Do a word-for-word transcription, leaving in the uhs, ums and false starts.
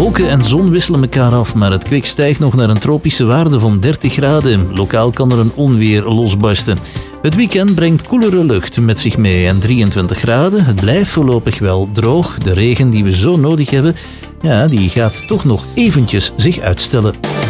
Wolken en zon wisselen elkaar af, maar het kwik stijgt nog naar een tropische waarde van dertig graden. Lokaal kan er een onweer losbarsten. Het weekend brengt koelere lucht met zich mee en drieëntwintig graden. Het blijft voorlopig wel droog. De regen die we zo nodig hebben, ja, die gaat toch nog eventjes zich uitstellen.